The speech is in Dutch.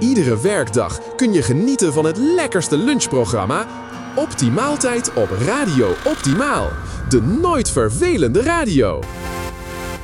Iedere werkdag kun je genieten van het lekkerste lunchprogramma Optimaaltijd op Radio Optimaal. De nooit vervelende radio.